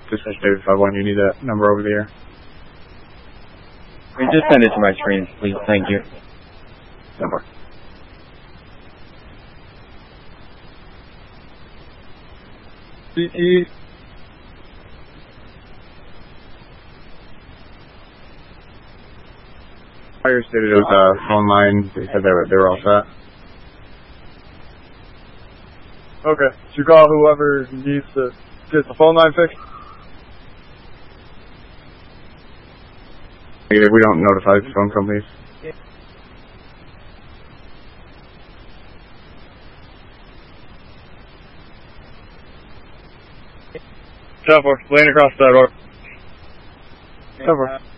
Just David 51, you need that number over the air. Just send it to my screen, please. Thank you. Number. CT. Fire stated it was a phone line. They said they were all set. Okay. So you call whoever needs to get the phone line fixed? We don't notify the phone companies. Laying across that road.